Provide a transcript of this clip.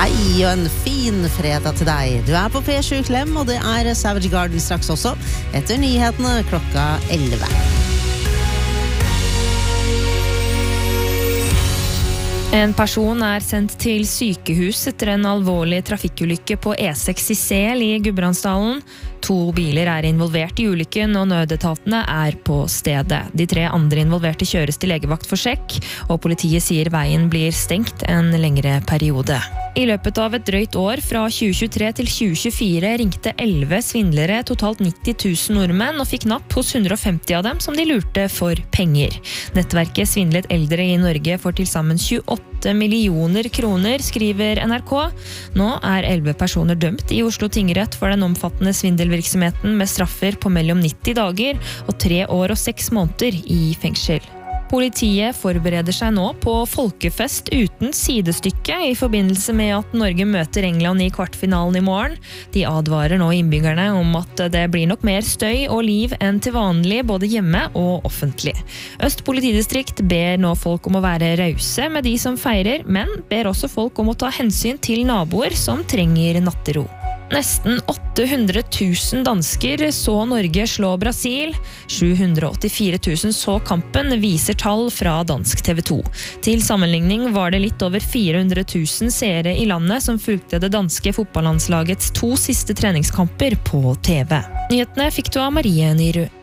Hei og en fin fredag til deg. Du på P7 Klem, og det Savage Garden straks også, etter nyhetene klokka 11. En person sendt til sykehus etter en alvorlig trafikkulykke på E6 i Sel i Gudbrandsdalen. 2 biler involvert i ulykken, og nødetatene på stedet. De 3 andre involverte kjøres til legevakt for sjekk, og politiet sier veien blir stengt en lengre periode. I løpet av et drøyt år, fra 2023 til 2024, ringte 11 svindlere totalt 90 000 nordmenn og fikk napp hos 150 av dem som de lurte for penger. Nettverket svindlet eldre i Norge for til sammen 28 millioner kroner, skriver NRK. Nå 11 personer dømt i Oslo tingrett for den omfattende svindelvirksomheten med straffer på mellom 90 dager og 3 år og 6 måneder i fengsel. Politiet forbereder seg nå på folkefest uten sidestykke i forbindelse med at Norge møter England i kvartfinalen i morgen. De advarer nå innbyggerne om at det blir nok mer støy og liv enn til vanlig, både hjemme og offentlig. Øst politidistrikt ber nå folk om å være rause med de som feirer, men ber også folk om å ta hensyn til naboer som trenger nattero. Nesten 800 000 dansker så Norge slå Brasil. 784 000 så kampen, viser tall fra dansk TV 2. Til sammenligning var det litt over 400 000 seere i landet som fulgte det danske fotballandslagets 2 siste treningskamper på TV. Nyhetene fikk du av Marie Nyrud.